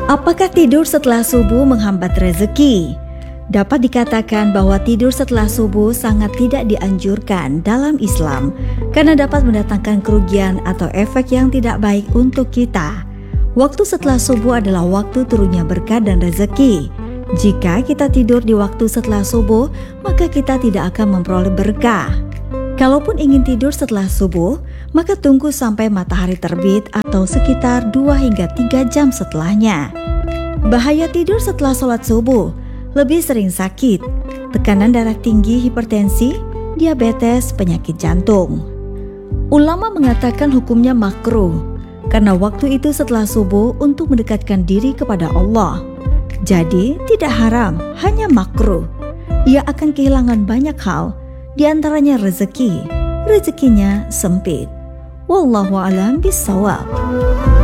Apakah tidur setelah subuh menghambat rezeki? Dapat dikatakan bahwa tidur setelah subuh sangat tidak dianjurkan dalam Islam karena dapat mendatangkan kerugian atau efek yang tidak baik untuk kita. Waktu setelah subuh adalah waktu turunnya berkah dan rezeki. Jika kita tidur di waktu setelah subuh, maka kita tidak akan memperoleh berkah. Kalaupun ingin tidur setelah subuh, maka tunggu sampai matahari terbit atau sekitar 2 hingga 3 jam setelahnya. Bahaya tidur setelah sholat subuh: lebih sering sakit, tekanan darah tinggi, hipertensi, diabetes, penyakit jantung. Ulama mengatakan hukumnya makruh, karena waktu itu setelah subuh untuk mendekatkan diri kepada Allah. Jadi tidak haram, hanya makruh. Ia akan kehilangan banyak hal, di antaranya rezeki. Rezekinya sempit. Wallahu a'lam bishawab.